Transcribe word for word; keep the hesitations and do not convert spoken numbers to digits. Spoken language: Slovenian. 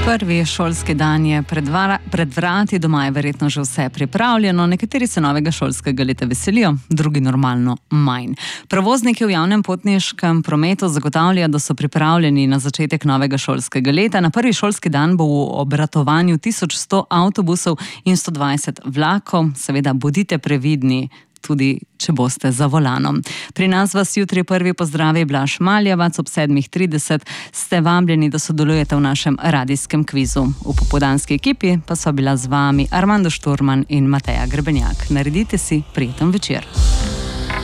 Prvi šolski dan je pred, vara, pred vrati, doma je verjetno že vse pripravljeno, nekateri se novega šolskega leta veselijo, drugi normalno manj. Prevozniki v javnem potniškem prometu zagotavljajo, da so pripravljeni na začetek novega šolskega leta. Na prvi šolski dan bo v obratovanju tisoč sto avtobusov in sto dvajset vlakov. Seveda bodite previdni, tudi če boste za volanom. Pri nas vas jutri prvi pozdravi Blaž Maljevac, ob sedmih trideset ste vabljeni, da sodelujete v našem radijskem kvizu. V popoldanski ekipi pa so bila z vami Armando Šturman in Mateja Grebenjak. Naredite si prijeten večer.